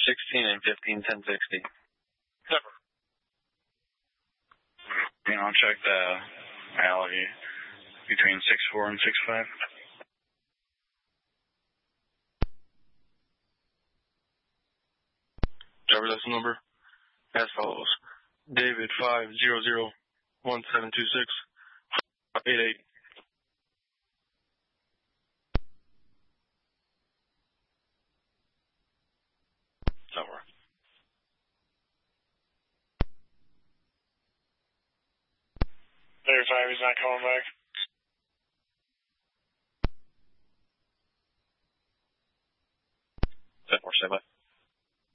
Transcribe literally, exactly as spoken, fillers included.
sixteen and fifteen ten sixty. Never. You know, check the alley between six four and six five. Driver's license number as follows: David five zero zero one seven two six eight eight. Over. David five, he's not calling back. Ten four, stay by.